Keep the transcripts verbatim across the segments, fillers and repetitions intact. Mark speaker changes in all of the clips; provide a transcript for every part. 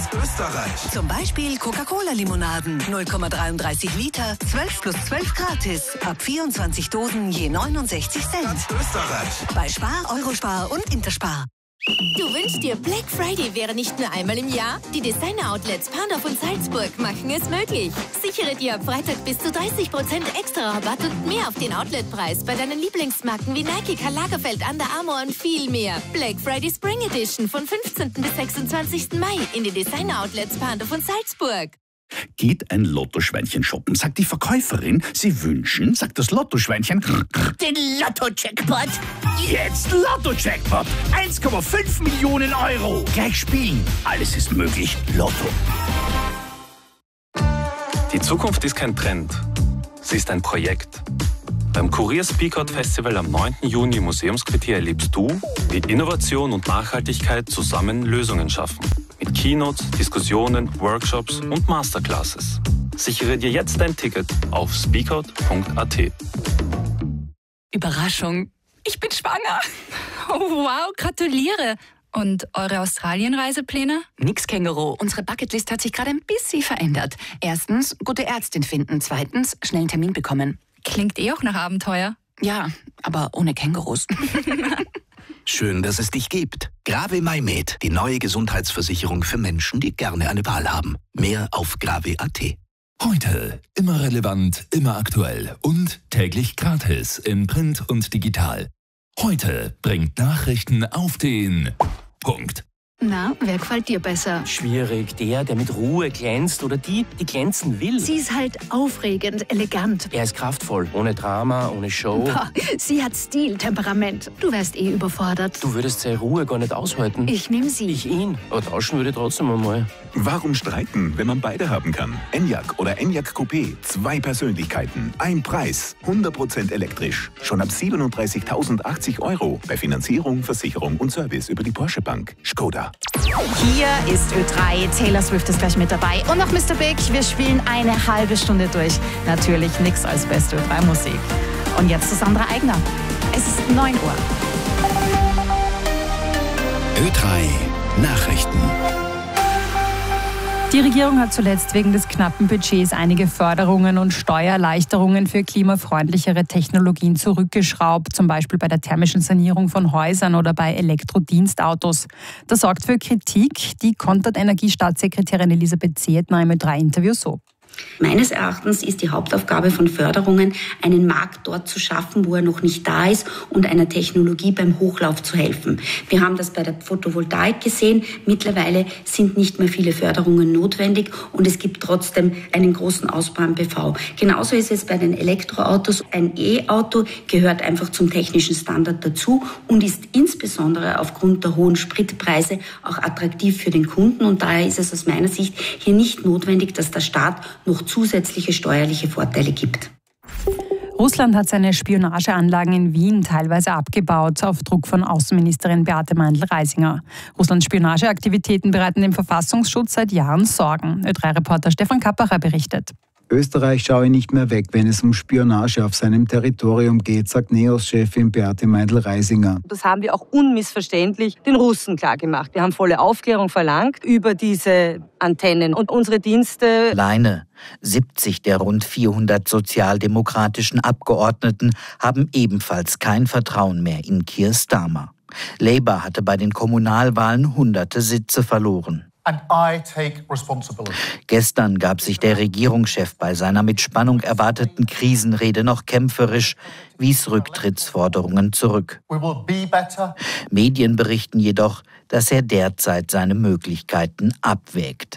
Speaker 1: Ganz Österreich.
Speaker 2: Zum Beispiel Coca-Cola-Limonaden. null Komma dreiunddreißig Liter, zwölf plus zwölf gratis. Ab vierundzwanzig Dosen je neunundsechzig Cent.
Speaker 1: Ganz Österreich.
Speaker 2: Bei Spar, Eurospar und Interspar.
Speaker 3: Du wünschst dir, Black Friday wäre nicht nur einmal im Jahr? Die Designer-Outlets Pandorf und Salzburg machen es möglich. Sichere dir ab Freitag bis zu dreißig Prozent extra Rabatt und mehr auf den Outletpreis bei deinen Lieblingsmarken wie Nike, Karl Lagerfeld, Under Armour und viel mehr. Black Friday Spring Edition von fünfzehnten bis sechsundzwanzigsten Mai in die Designer-Outlets Pandorf und Salzburg.
Speaker 4: Geht ein Lottoschweinchen shoppen, sagt die Verkäuferin, Sie wünschen, sagt das Lottoschweinchen,
Speaker 5: den Lotto-Jackpot.
Speaker 4: Jetzt Lotto-Jackpot, eins Komma fünf Millionen Euro. Gleich spielen, alles ist möglich, Lotto.
Speaker 6: Die Zukunft ist kein Trend, sie ist ein Projekt. Beim Kurier Speakout Festival am neunten Juni im Museumsquartier erlebst du, wie Innovation und Nachhaltigkeit zusammen Lösungen schaffen. Mit Keynotes, Diskussionen, Workshops und Masterclasses. Sichere dir jetzt dein Ticket auf speakout punkt a t.
Speaker 7: Überraschung, ich bin schwanger. Oh, wow, gratuliere. Und eure Australien-Reisepläne?
Speaker 8: Nix, Känguru. Unsere Bucketlist hat sich gerade ein bisschen verändert. Erstens, gute Ärztin finden. Zweitens, schnell einen Termin bekommen.
Speaker 7: Klingt eh auch nach Abenteuer.
Speaker 8: Ja, aber ohne Kängurus.
Speaker 9: Schön, dass es dich gibt. Grave MyMed, die neue Gesundheitsversicherung für Menschen, die gerne eine Wahl haben. Mehr auf grave punkt a t.
Speaker 10: Heute immer relevant, immer aktuell und täglich gratis in Print und digital. Heute bringt Nachrichten auf den Punkt.
Speaker 11: Na, wer gefällt dir besser?
Speaker 12: Schwierig. Der, der mit Ruhe glänzt oder die, die glänzen will.
Speaker 11: Sie ist halt aufregend, elegant.
Speaker 12: Er ist kraftvoll, ohne Drama, ohne Show.
Speaker 11: Boah, sie hat Stil, Temperament. Du wärst eh überfordert.
Speaker 12: Du würdest seine Ruhe gar nicht aushalten.
Speaker 11: Ich nehm sie.
Speaker 12: Ich ihn. Aber tauschen würde ich trotzdem einmal.
Speaker 1: Warum streiten, wenn man beide haben kann? Enyaq oder Enyaq Coupé. Zwei Persönlichkeiten, ein Preis. hundert Prozent elektrisch. Schon ab siebenunddreißigtausendachtzig Euro. Bei Finanzierung, Versicherung und Service über die Porsche Bank. Skoda.
Speaker 13: Hier ist Ö drei, Taylor Swift ist gleich mit dabei und noch Mister Big. Wir spielen eine halbe Stunde durch. Natürlich nichts als beste Ö drei Musik. Und jetzt zu Sandra Eigner. Es ist neun Uhr.
Speaker 9: Ö drei Nachrichten.
Speaker 14: Die Regierung hat zuletzt wegen des knappen Budgets einige Förderungen und Steuererleichterungen für klimafreundlichere Technologien zurückgeschraubt, zum Beispiel bei der thermischen Sanierung von Häusern oder bei Elektrodienstautos. Das sorgt für Kritik. Die kontert Energiestaatssekretärin Elisabeth Zehetner im Ö drei Interview so.
Speaker 15: Meines Erachtens ist die Hauptaufgabe von Förderungen, einen Markt dort zu schaffen, wo er noch nicht da ist und einer Technologie beim Hochlauf zu helfen. Wir haben das bei der Photovoltaik gesehen. Mittlerweile sind nicht mehr viele Förderungen notwendig und es gibt trotzdem einen großen Ausbau im B V. Genauso ist es bei den Elektroautos. Ein E-Auto gehört einfach zum technischen Standard dazu und ist insbesondere aufgrund der hohen Spritpreise auch attraktiv für den Kunden. Und daher ist es aus meiner Sicht hier nicht notwendig, dass der Staat noch zusätzliche steuerliche Vorteile gibt.
Speaker 14: Russland hat seine Spionageanlagen in Wien teilweise abgebaut, auf Druck von Außenministerin Beate Meindl-Reisinger. Russlands Spionageaktivitäten bereiten dem Verfassungsschutz seit Jahren Sorgen. Ö drei Reporter Stefan Kappacher berichtet.
Speaker 16: Österreich schaue nicht mehr weg, wenn es um Spionage auf seinem Territorium geht, sagt NEOS-Chefin Beate Meindl-Reisinger.
Speaker 17: Das haben wir auch unmissverständlich den Russen klargemacht. Wir haben volle Aufklärung verlangt über diese Antennen und unsere Dienste.
Speaker 18: Leine. siebzig der rund vierhundert sozialdemokratischen Abgeordneten haben ebenfalls kein Vertrauen mehr in Keir Starmer. Labour hatte bei den Kommunalwahlen hunderte Sitze verloren.
Speaker 19: And I take responsibility.
Speaker 18: Gestern gab sich der Regierungschef bei seiner mit Spannung erwarteten Krisenrede noch kämpferisch, wies Rücktrittsforderungen zurück.
Speaker 19: We will be better.
Speaker 18: Medien berichten jedoch, dass er derzeit seine Möglichkeiten abwägt.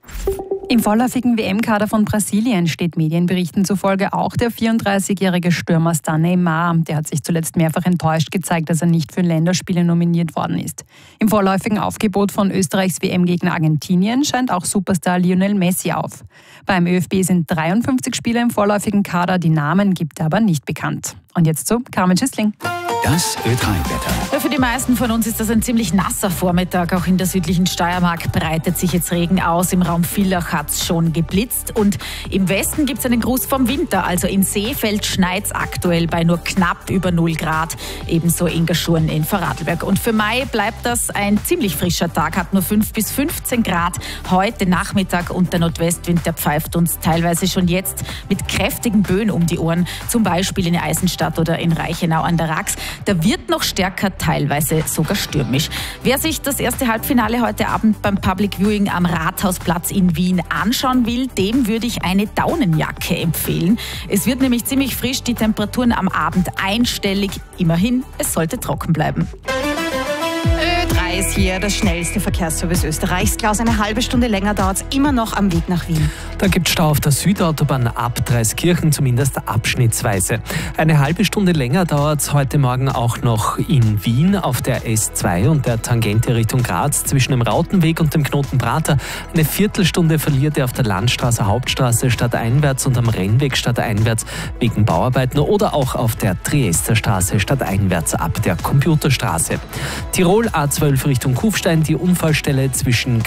Speaker 14: Im vorläufigen W M-Kader von Brasilien steht Medienberichten zufolge auch der vierunddreißigjährige Stürmer Neymar. Der hat sich zuletzt mehrfach enttäuscht gezeigt, dass er nicht für Länderspiele nominiert worden ist. Im vorläufigen Aufgebot von Österreichs W M-Gegner Argentinien scheint auch Superstar Lionel Messi auf. Beim ÖFB sind dreiundfünfzig Spieler im vorläufigen Kader, die Namen gibt er aber nicht bekannt. Und jetzt zu Carmen Schüssling.
Speaker 9: Das Ö drei Wetter.
Speaker 13: Für die meisten von uns ist das ein ziemlich nasser Vormittag. Auch in der südlichen Steiermark breitet sich jetzt Regen aus. Im Raum Villach hat es schon geblitzt. Und im Westen gibt es einen Gruß vom Winter. Also in Seefeld schneit es aktuell bei nur knapp über null Grad. Ebenso in Gaschurn in Vorarlberg. Und für Mai bleibt das ein ziemlich frischer Tag. Hat nur fünf bis fünfzehn Grad. Heute Nachmittag und der Nordwestwind, der pfeift uns teilweise schon jetzt mit kräftigen Böen um die Ohren. Zum Beispiel in Eisenstadt oder in Reichenau an der Rax. Da wird noch stärker, teilweise sogar stürmisch. Wer sich das erste Halbfinale heute Abend beim Public Viewing am Rathausplatz in Wien anschauen will, dem würde ich eine Daunenjacke empfehlen. Es wird nämlich ziemlich frisch, die Temperaturen am Abend einstellig. Immerhin, es sollte trocken bleiben. Ö drei ist hier das schnellste Verkehrsservice Österreichs. Klaus, eine halbe Stunde länger dauert es immer noch am Weg nach Wien.
Speaker 20: Da gibt es Stau auf der Südautobahn ab Dreiskirchen, zumindest abschnittsweise. Eine halbe Stunde länger dauert es heute Morgen auch noch in Wien auf der S zwei und der Tangente Richtung Graz zwischen dem Rautenweg und dem Knoten Prater. Eine Viertelstunde verliert ihr auf der Landstraße Hauptstraße stadteinwärts und am Rennweg stadteinwärts wegen Bauarbeiten oder auch auf der Triesterstraße stadteinwärts ab der Computerstraße. Tirol A zwölf Richtung Kufstein, die Unfallstelle zwischen